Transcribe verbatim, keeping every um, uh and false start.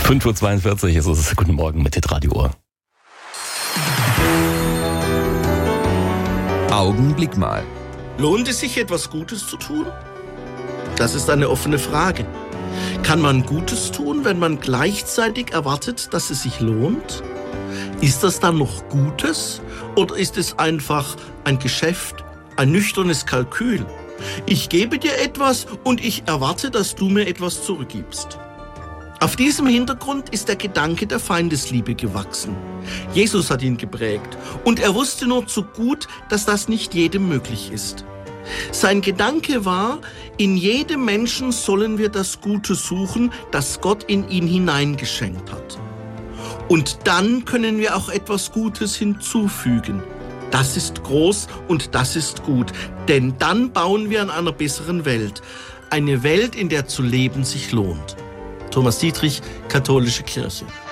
fünf Uhr zweiundvierzig ist es. Guten Morgen mit Hitradio Ohr. Augenblick mal. Lohnt es sich, etwas Gutes zu tun? Das ist eine offene Frage. Kann man Gutes tun, wenn man gleichzeitig erwartet, dass es sich lohnt? Ist das dann noch Gutes oder ist es einfach ein Geschäft, ein nüchternes Kalkül? Ich gebe dir etwas und ich erwarte, dass du mir etwas zurückgibst. Auf diesem Hintergrund ist der Gedanke der Feindesliebe gewachsen. Jesus hat ihn geprägt und er wusste nur zu gut, dass das nicht jedem möglich ist. Sein Gedanke war, in jedem Menschen sollen wir das Gute suchen, das Gott in ihn hineingeschenkt hat. Und dann können wir auch etwas Gutes hinzufügen. Das ist groß und das ist gut, denn dann bauen wir an einer besseren Welt. Eine Welt, in der zu leben sich lohnt. Thomas Dietrich, Katholische Kirche.